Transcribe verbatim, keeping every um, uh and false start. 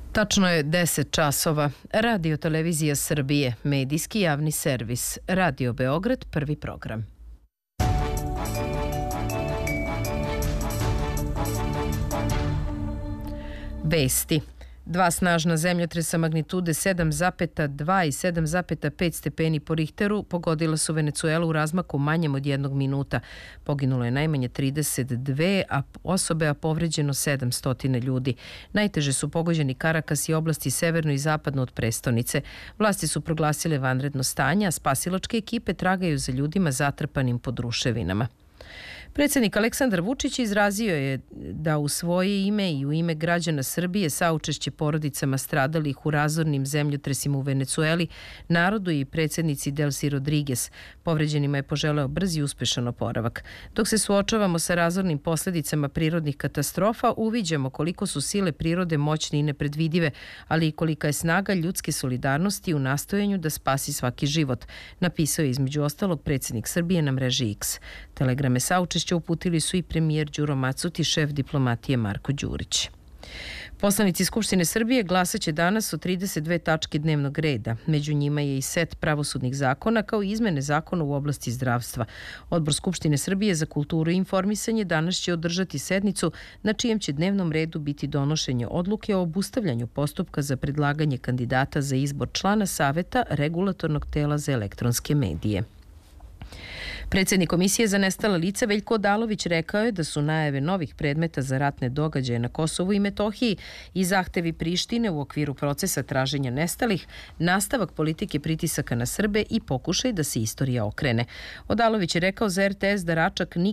Tačno je deset časova. Radio Televizija Srbije, medijski javni servis. Radio Beograd, prvi program. Vesti. Dva snažna zemljotresa magnitude sedam zarez dva i sedam zarez pet stepeni po Richteru pogodila su Venecuelu u razmaku manjem od jednog minuta. Poginulo je najmanje trideset dve osobe, a povređeno sedamsto ljudi. Najteže su pogođeni Karakas i oblasti severno i zapadno od prestonice. Vlasti su proglasile vanredno stanje, a spasilačke ekipe tragaju za ljudima zatrpanim pod ruševinama. Predsjednik Aleksandar Vučić izrazio je da u svoje ime i u ime građana Srbije saučešće porodicama stradalih u razornim zemljotresima u Venecueli, narodu i predsjednici Delsi Rodriguez. Povređenima je poželeo brz i uspešan oporavak. Dok se suočavamo sa razornim posljedicama prirodnih katastrofa, uviđamo koliko su sile prirode moćne i nepredvidive, ali i kolika je snaga ljudske solidarnosti u nastojanju da spasi svaki život, napisao je između ostalog predsjednik Srbije na mreži X. Telegrame saučešća uputili su i premijer Đuro Macut i šef diplomatije Marko Đurić. Poslanici Skupštine Srbije glasaće danas o trideset dve tačke dnevnog reda. Među njima je i set pravosudnih zakona kao i izmene zakona u oblasti zdravstva. Odbor Skupštine Srbije za kulturu i informisanje danas će održati sednicu na čijem će dnevnom redu biti donošenje odluke o obustavljanju postupka za predlaganje kandidata za izbor člana Saveta Regulatornog tela za elektronske medije. Predsjednik Komisije za nestala lica Veljko Odalović rekao je da su najave novih predmeta za ratne događaje na Kosovu i Metohiji i zahtevi Prištine u okviru procesa traženja nestalih, nastavak politike pritisaka na Srbe i pokušaj da se istorija okrene. Odalović je rekao za R T S da Račak nikad